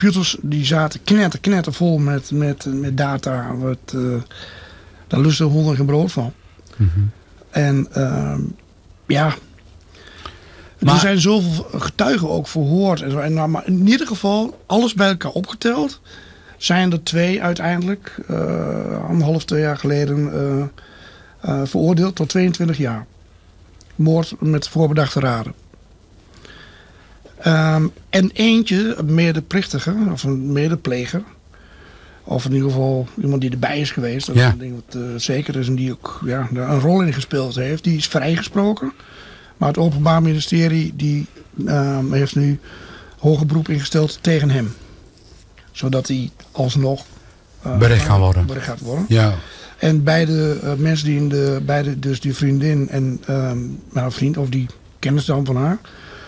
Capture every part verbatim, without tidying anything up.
computers die zaten knetter, knetter vol met, met, met data. Wat, uh, daar lusten honden geen brood van. Mm-hmm. En uh, ja... Maar, er zijn zoveel getuigen ook verhoord. En zo. En nou, maar in ieder geval, alles bij elkaar opgeteld... zijn er twee uiteindelijk, uh, anderhalf, twee jaar geleden... Uh, uh, veroordeeld tot tweeëntwintig jaar. Moord met voorbedachte raden. Um, en eentje, een medeplichtige, of een medepleger... of in ieder geval iemand die erbij is geweest... dat ja. is een ding wat uh, zeker is en die ook ja, een rol in gespeeld heeft... die is vrijgesproken... Maar het Openbaar Ministerie die, uh, heeft nu hoger beroep ingesteld tegen hem. Zodat hij alsnog uh, berecht gaan worden. Berecht gaat worden. Ja. En beide uh, mensen die in de, beide, dus die vriendin en um, nou, vriend, of die kennis dan van haar,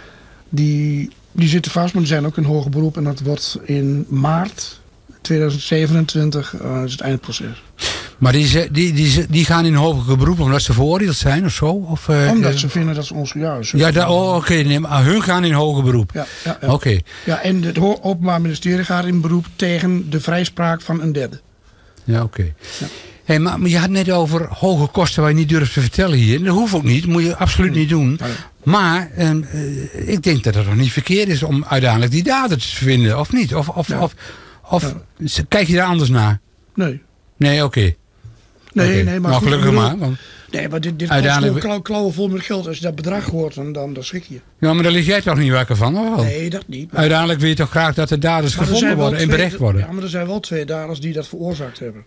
die, die zitten vast, maar die zijn ook in hoger beroep. En dat wordt in maart tweeduizend zevenentwintig uh, is het eindproces. Maar die, die, die, die gaan in hoger beroep omdat ze veroordeeld zijn of zo? Of, uh, omdat ze vinden dat ze onschuldig zijn. Ja, dat, oh, oké. Okay, nee, maar hun gaan in hoger beroep. Ja, ja, ja. Oké. Okay. Ja, en het Openbaar Ministerie gaat in beroep tegen de vrijspraak van een derde. Ja, oké. Okay. Ja. Hey, maar, maar je had net over hoge kosten waar je niet durft te vertellen hier. Dat hoeft ook niet. Dat moet je absoluut nee. niet doen. Nee. Maar uh, ik denk dat het nog niet verkeerd is om uiteindelijk die dader te vinden. Of niet? Of, of, ja. of, of ja. kijk je daar anders naar? Nee. Nee, oké. Okay. Nee, okay. nee, maar... Nou, gelukkig bedoel, maar. Want nee, maar dit, dit uiteindelijk... kost gewoon klauwen vol met geld. Als je dat bedrag hoort, dan, dan, dan schrik je. Ja, maar daar lig jij toch niet wakker van, of wel? Nee, dat niet. Maar... Uiteindelijk wil je toch graag dat de daders maar gevonden worden en berecht worden? Ja, maar er zijn wel twee daders die dat veroorzaakt hebben.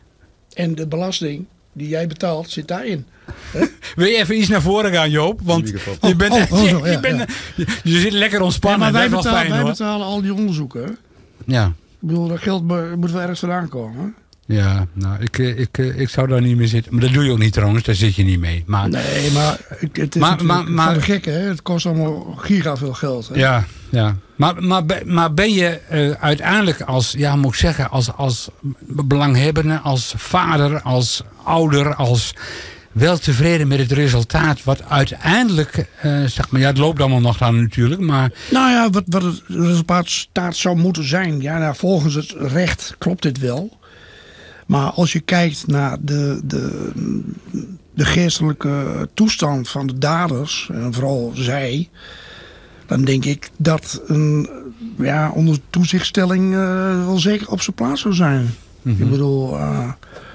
En de belasting die jij betaalt, zit daarin. Wil je even iets naar voren gaan, Joop? Want je, bent, oh, oh, oh, zo, je, ja, bent, ja. je, je zit lekker ontspannen. Ja, maar wij, dat betalen, fijn, wij hoor. betalen al die onderzoeken. Hè? Ja. Ik bedoel, dat geld moet wel ergens vandaan komen. Hè? Ja, nou, ik, ik, ik zou daar niet mee zitten. Maar dat doe je ook niet trouwens, daar zit je niet mee. Maar, nee, maar het is maar, maar, maar, van de gekke, hè? Het kost allemaal giga veel geld. Hè? Ja, ja. Maar, maar, maar ben je uh, uiteindelijk als, ja, moet ik zeggen, als, als belanghebbende, als vader, als ouder, als wel tevreden met het resultaat wat uiteindelijk, uh, zeg maar, ja, het loopt allemaal nog aan natuurlijk, maar... Nou ja, wat, wat het resultaat zou moeten zijn, ja, nou, volgens het recht klopt dit wel. Maar als je kijkt naar de, de, de geestelijke toestand van de daders, en vooral zij, dan denk ik dat een ja, onder toezichtstelling uh, wel zeker op zijn plaats zou zijn. Mm-hmm. Ik bedoel, uh,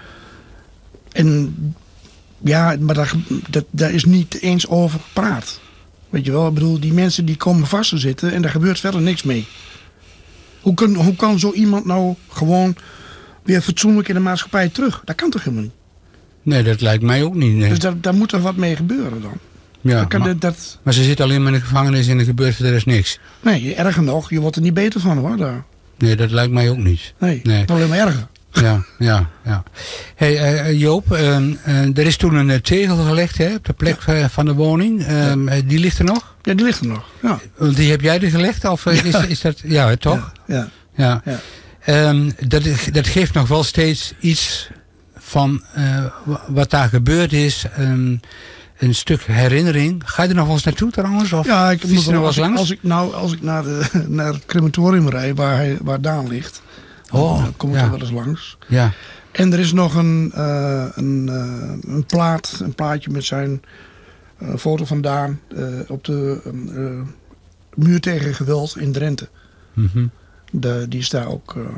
en ja, maar daar, dat, daar is niet eens over gepraat. Weet je wel, ik bedoel, die mensen die komen vast te zitten en daar gebeurt verder niks mee. Hoe kan, hoe kan zo iemand nou gewoon weer fatsoenlijk in de maatschappij terug? Dat kan toch helemaal niet? Nee, dat lijkt mij ook niet. Nee. Dus daar, daar moet er wat mee gebeuren dan. Ja, kan maar, de, dat... maar ze zitten alleen maar in de gevangenis en er gebeurt er is niks. Nee, erger nog, je wordt er niet beter van hoor. Daar. Nee, dat lijkt mij ook niet. Nee, nee. alleen maar erger. Ja, ja, ja. Hey, uh, Joop, uh, uh, er is toen een uh, tegel gelegd hè, op de plek ja. uh, van de woning. Uh, ja. Die ligt er nog? Ja, die ligt er nog. Ja. Die heb jij er gelegd? Of uh, ja. is, is dat... Ja, toch? Ja. ja. ja. ja. Um, dat, dat geeft nog wel steeds iets van uh, wat daar gebeurd is. Um, een stuk herinnering. Ga je er nog wel eens naartoe trouwens? Of ja, ik moet er nog eens langs? Als ik, nou, als ik naar, de, naar het crematorium rijd waar, hij, waar Daan ligt. Oh, dan kom ik ja. er wel eens langs. Ja. En er is nog een, uh, een, uh, een plaat, een plaatje met zijn uh, foto van Daan uh, op de uh, muur tegen geweld in Drenthe. Mm-hmm. De, die is daar ook uh,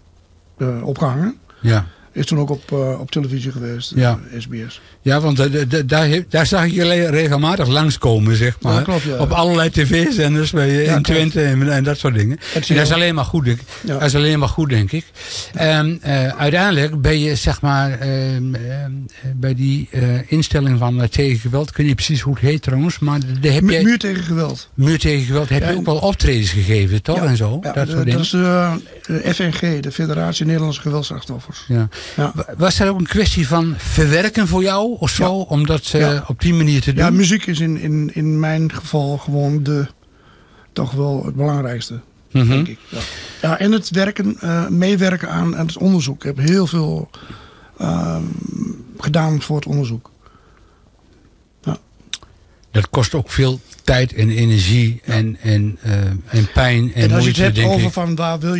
uh, opgehangen. Ja. Is toen ook op, uh, op televisie geweest, ja. uh, S B S. Ja, want uh, d- d- daar, he- daar zag ik je regelmatig langskomen, zeg maar. Ja, klopt, ja. Op allerlei tv-zenders bij, uh, ja, in Twente en, en dat soort dingen. En dat is alleen maar goed, denk ik. Ja. Dat is alleen maar goed, denk ik. Ja. Um, uh, uiteindelijk ben je, zeg maar, uh, uh, bij die uh, instelling van uh, tegen geweld, ik weet niet precies hoe het heet trouwens, maar de, heb M- jij... Muur tegen geweld. Muur tegen geweld, heb ja, je ook wel optredens gegeven, toch? Ja, en zo, ja, dat de, soort dingen. Dat is de, de F N G, de Federatie Nederlandse Geweldslachtoffers. Ja. Ja. Was dat ook een kwestie van verwerken voor jou of zo? Ja. Om dat uh, ja. op die manier te doen? Ja, muziek is in, in, in mijn geval gewoon de, toch wel het belangrijkste. Mm-hmm. Denk ik. Ja. Ja, en het werken, uh, meewerken aan, aan het onderzoek. Ik heb heel veel uh, gedaan voor het onderzoek. Ja. Dat kost ook veel tijd en energie en, en, uh, en pijn en, en als moeite, je het hebt denk over ik. van waar wil